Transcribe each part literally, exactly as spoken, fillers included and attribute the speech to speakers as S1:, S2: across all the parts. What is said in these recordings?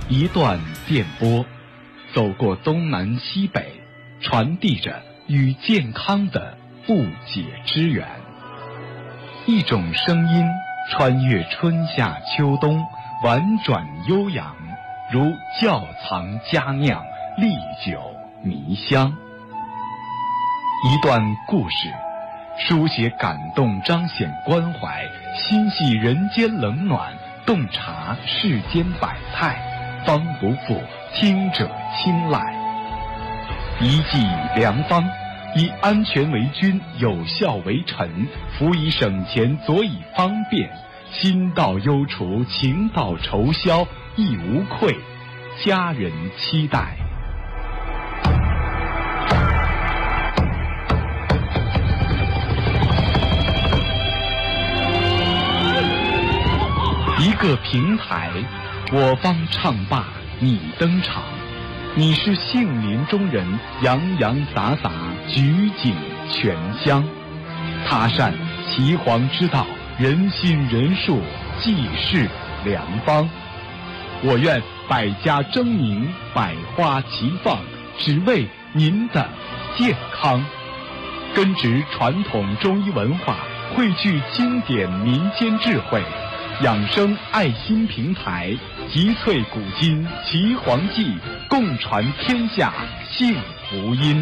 S1: 一段电波，走过东南西北，传递着与健康的不解之缘。一种声音穿越春夏秋冬，婉转悠扬，如窖藏佳酿，历久弥香。一段故事，书写感动，彰显关怀，心系人间冷暖，洞察世间百态，方不负听者青睐。一剂良方，以安全为君，有效为臣，辅以省钱，佐以方便，心到忧除，情到愁消，亦无愧，家人期待。一个平台，我方唱罢你登场，你是杏林中人，洋洋洒洒，举景全香。他善岐黄之道，人心人术，济世良方。我愿百家争鸣，百花齐放，只为您的健康。根植传统中医文化，汇聚经典民间智慧，养生爱心平台，集萃古今岐黄记，共传天下幸福音。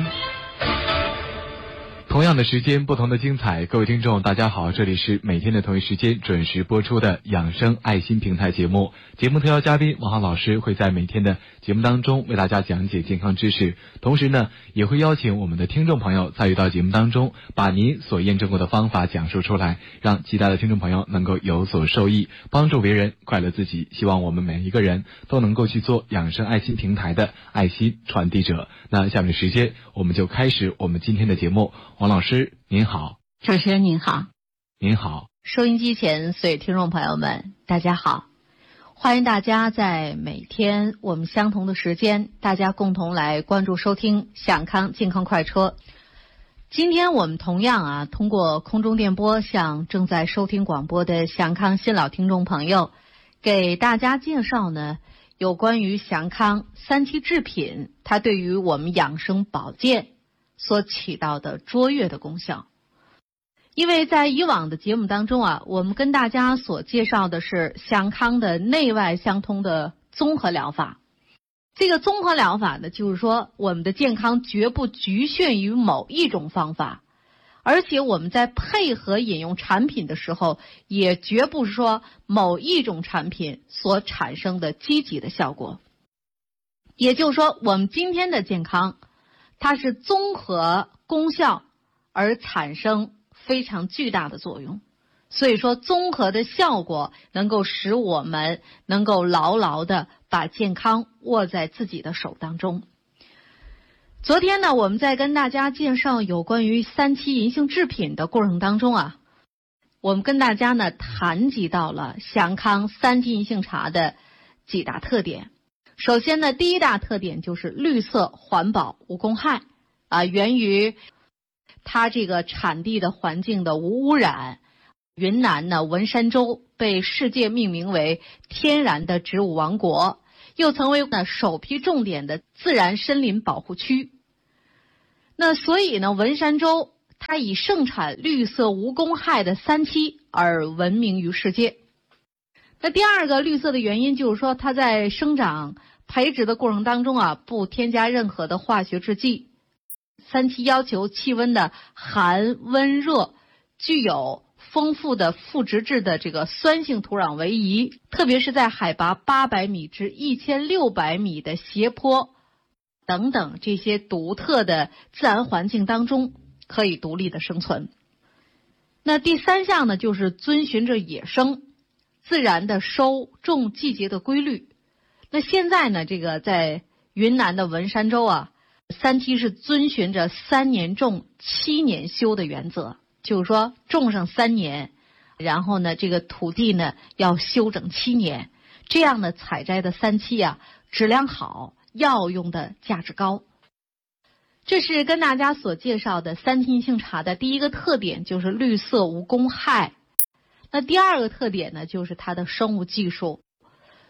S1: 同样的时间，不同的精彩。各位听众大家好，这里是每天的同一时间准时播出的养生爱心平台节目。节目特邀嘉宾王浩老师会在每天的节目当中为大家讲解健康知识，同时呢也会邀请我们的听众朋友参与到节目当中，把您所验证过的方法讲述出来，让其他的听众朋友能够有所受益，帮助别人，快乐自己。希望我们每一个人都能够去做养生爱心平台的爱心传递者。那下面的时间我们就开始我们今天的节目。王老师您好。
S2: 主持人您好。
S1: 您好。
S2: 收音机前所有听众朋友们大家好，欢迎大家在每天我们相同的时间，大家共同来关注收听享康健康快车。今天我们同样啊，通过空中电波向正在收听广播的享康新老听众朋友，给大家介绍呢有关于享康三七制品它对于我们养生保健所起到的卓越的功效。因为在以往的节目当中啊，我们跟大家所介绍的是享康的内外相通的综合疗法。这个综合疗法呢，就是说我们的健康绝不局限于某一种方法，而且我们在配合饮用产品的时候，也绝不是说某一种产品所产生的积极的效果。也就是说，我们今天的健康它是综合功效而产生非常巨大的作用，所以说综合的效果能够使我们能够牢牢的把健康握在自己的手当中。昨天呢，我们在跟大家介绍有关于三七银杏制品的过程当中啊，我们跟大家呢谈及到了享康三七银杏茶的几大特点。首先呢，第一大特点就是绿色、环保、无公害啊，源于它这个产地的环境的无污染。云南呢文山州被世界命名为天然的植物王国，又成为呢首批重点的自然森林保护区。那所以呢，文山州它以盛产绿色无公害的三七而闻名于世界。那第二个绿色的原因就是说，它在生长培植的过程当中啊，不添加任何的化学制剂。三七要求气温的寒温热，具有丰富的富植质的这个酸性土壤为宜，特别是在海拔八百米至一千六百米的斜坡等等这些独特的自然环境当中可以独立的生存。那第三项呢，就是遵循着野生自然的收种季节的规律。那现在呢，这个在云南的文山州啊，三七是遵循着三年种七年修的原则，就是说种上三年，然后呢这个土地呢要修整七年，这样呢采摘的三七啊质量好，药用的价值高。这是跟大家所介绍的三七银杏茶的第一个特点，就是绿色无公害。那第二个特点呢，就是它的生物技术。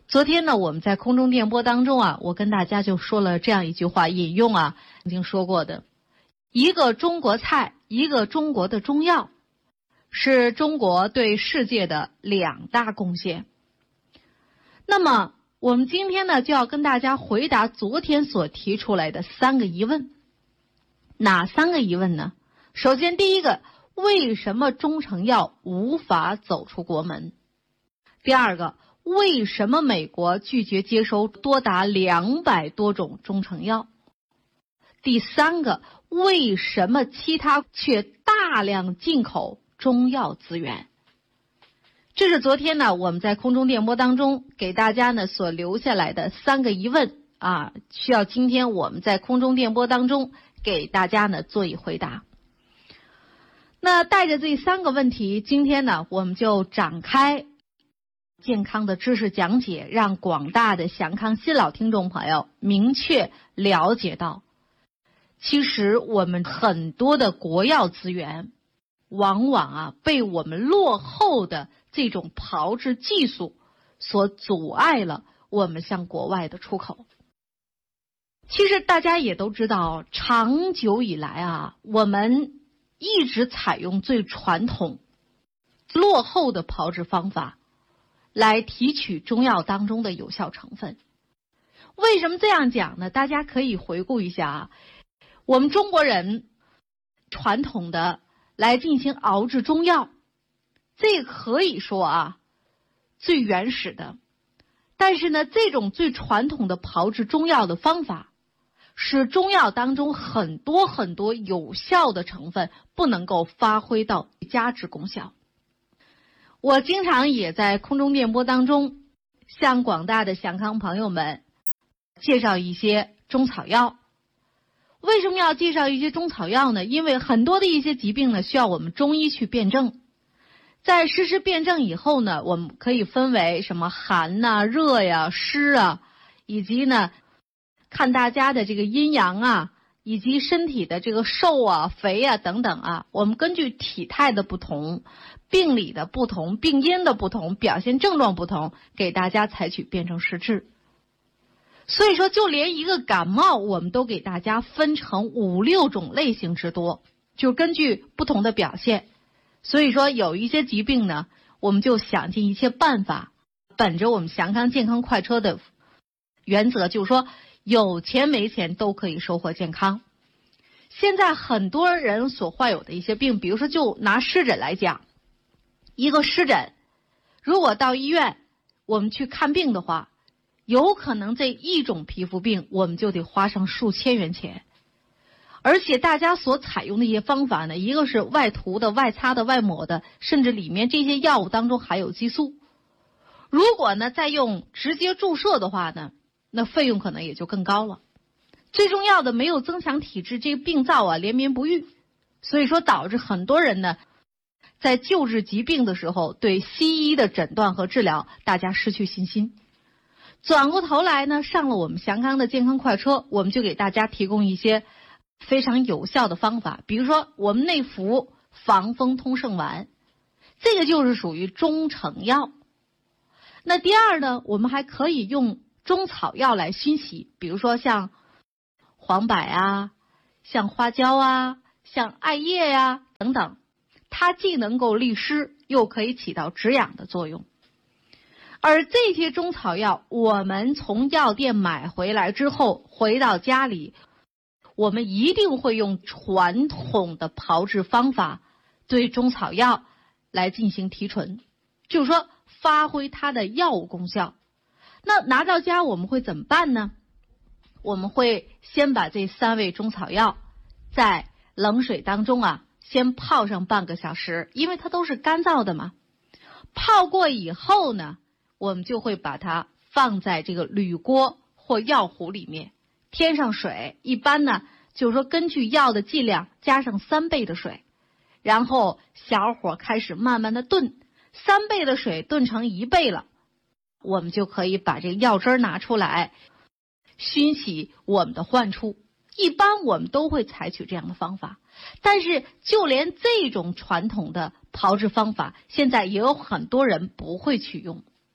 S2: 昨天呢，我们在空中电波当中啊，我跟大家就说了这样一句话，引用啊曾经说过的，一个中国菜，一个中国的中药，是中国对世界的两大贡献。那么我们今天呢，就要跟大家回答昨天所提出来的三个疑问。哪三个疑问呢？首先第一个，为什么中成药无法走出国门？第二个，为什么美国拒绝接收多达两百多种中成药？第三个，为什么其他却大量进口中药资源？这是昨天呢我们在空中电波当中给大家呢所留下来的三个疑问啊，需要今天我们在空中电波当中给大家呢做一回答。那带着这三个问题，今天呢我们就展开健康的知识讲解，让广大的祥康新老听众朋友明确了解到，其实我们很多的国药资源往往啊被我们落后的这种炮制技术所阻碍了我们向国外的出口。其实大家也都知道，长久以来啊，我们一直采用最传统落后的炮制方法来提取中药当中的有效成分。为什么这样讲呢？大家可以回顾一下啊，我们中国人传统的来进行熬制中药，这可以说啊最原始的。但是呢，这种最传统的炮制中药的方法，使中药当中很多很多有效的成分不能够发挥到价值功效。我经常也在空中电波当中向广大的祥康朋友们介绍一些中草药。为什么要介绍一些中草药呢？因为很多的一些疾病呢，需要我们中医去辨证。在实施辨证以后呢，我们可以分为什么寒呐、热呀、湿啊，以及呢看大家的这个阴阳啊，以及身体的这个瘦啊、肥啊等等啊，我们根据体态的不同、病理的不同、病因的不同、表现症状不同，给大家采取辨证施治。所以说，就连一个感冒，我们都给大家分成五六种类型之多，就根据不同的表现。所以说，有一些疾病呢，我们就想尽一切办法，本着我们祥康健康快车的原则，就是说有钱没钱都可以收获健康。现在很多人所患有的一些病，比如说就拿湿疹来讲，一个湿疹如果到医院我们去看病的话，有可能这一种皮肤病我们就得花上数千元钱。而且大家所采用的一些方法呢，一个是外涂的、外擦的、外抹的，甚至里面这些药物当中含有激素。如果呢再用直接注射的话呢，那费用可能也就更高了。最重要的，没有增强体质，这个病灶啊连绵不愈，所以说导致很多人呢在救治疾病的时候，对西医的诊断和治疗大家失去信心。转过头来呢，上了我们祥康的健康快车，我们就给大家提供一些非常有效的方法。比如说我们内服防风通圣丸，这个就是属于中成药。那第二呢，我们还可以用中草药来熏洗，比如说像黄柏啊、像花椒啊、像艾叶呀、啊、等等，它既能够利湿，又可以起到止痒的作用。而这些中草药，我们从药店买回来之后，回到家里，我们一定会用传统的炮制方法对中草药来进行提纯，就是说发挥它的药物功效。那拿到家我们会怎么办呢？我们会先把这三味中草药在冷水当中啊先泡上半个小时，因为它都是干燥的嘛。泡过以后呢，我们就会把它放在这个铝锅或药壶里面，添上水，一般呢就是说根据药的剂量加上三倍的水，然后小火开始慢慢的炖，三倍的水炖成一倍了，我们就可以把这个药汁拿出来熏洗我们的患处。一般我们都会采取这样的方法，但是就连这种传统的炮制方法，现在也有很多人不会去用。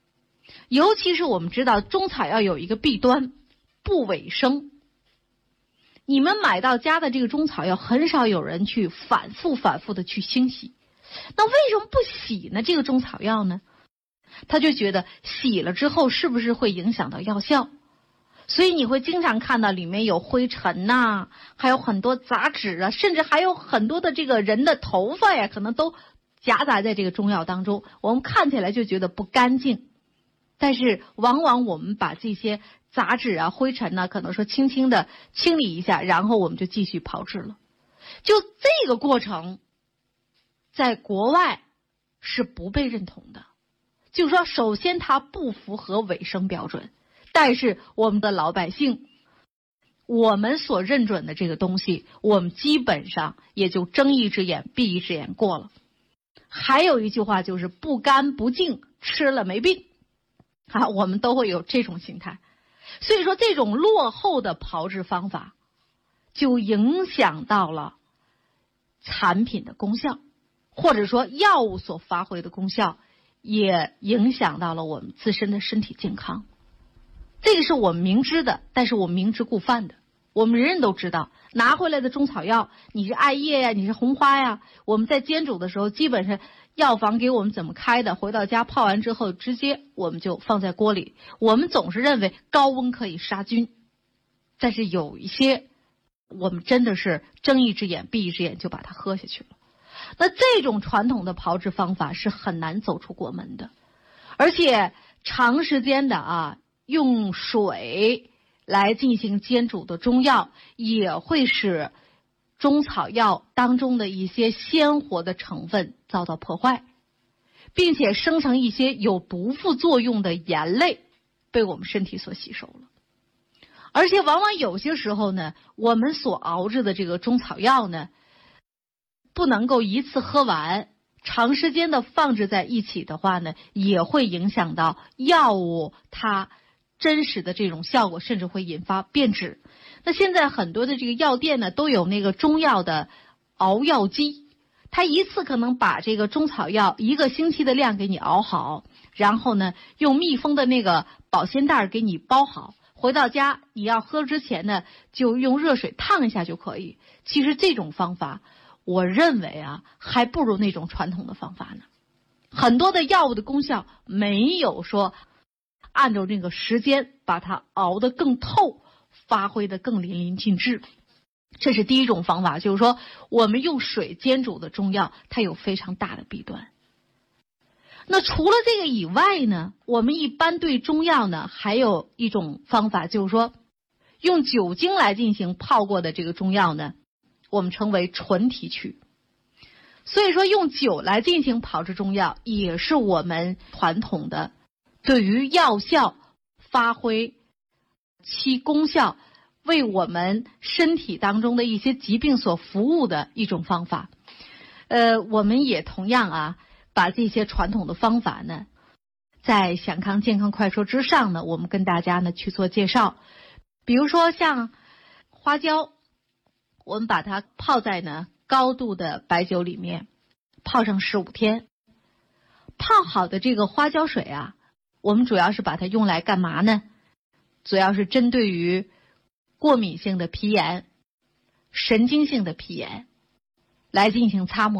S2: 尤其是我们知道中草药有一个弊端，不卫生。你们买到家的这个中草药，很少有人去反复反复的去清洗。那为什么不洗呢？这个中草药呢？他就觉得洗了之后是不是会影响到药效？所以你会经常看到里面有灰尘呐、啊，还有很多杂质啊，甚至还有很多的这个人的头发呀，可能都夹杂在这个中药当中。我们看起来就觉得不干净，但是往往我们把这些杂质啊、灰尘呢、啊，可能说轻轻的清理一下，然后我们就继续炮制了。就这个过程，在国外是不被认同的。就是说，首先它不符合卫生标准，但是我们的老百姓，我们所认准的这个东西，我们基本上也就睁一只眼闭一只眼过了。还有一句话就是不干不净，吃了没病啊，我们都会有这种心态。所以说，这种落后的炮制方法就影响到了产品的功效，或者说药物所发挥的功效，也影响到了我们自身的身体健康。这个是我们明知的，但是我们明知故犯的。我们人人都知道，拿回来的中草药，你是艾叶呀，你是红花呀，我们在煎煮的时候，基本上药房给我们怎么开的，回到家泡完之后，直接我们就放在锅里。我们总是认为高温可以杀菌，但是有一些我们真的是睁一只眼闭一只眼就把它喝下去了。那这种传统的炮制方法是很难走出国门的，而且长时间的啊用水来进行煎煮的中药，也会使中草药当中的一些鲜活的成分遭到破坏，并且生成一些有毒副作用的盐类被我们身体所吸收了。而且往往有些时候呢，我们所熬制的这个中草药呢，不能够一次喝完，长时间的放置在一起的话呢，也会影响到药物它真实的这种效果，甚至会引发变质。那现在很多的这个药店呢，都有那个中药的熬药机，它一次可能把这个中草药一个星期的量给你熬好，然后呢用密封的那个保鲜袋给你包好，回到家你要喝之前呢，就用热水烫一下就可以。其实这种方法我认为啊，还不如那种传统的方法呢。很多的药物的功效没有说按照这个时间把它熬得更透，发挥得更淋漓尽致。这是第一种方法，就是说我们用水煎煮的中药，它有非常大的弊端。那除了这个以外呢，我们一般对中药呢，还有一种方法，就是说用酒精来进行泡过的这个中药呢，我们称为纯提取。所以说用酒来进行炮制中药，也是我们传统的对于药效发挥其功效，为我们身体当中的一些疾病所服务的一种方法。呃，我们也同样啊，把这些传统的方法呢，在享康健康快说之上呢，我们跟大家呢去做介绍。比如说像花椒，我们把它泡在呢高度的白酒里面，泡上十五天。泡好的这个花椒水啊，我们主要是把它用来干嘛呢？主要是针对于过敏性的皮炎、神经性的皮炎来进行擦抹。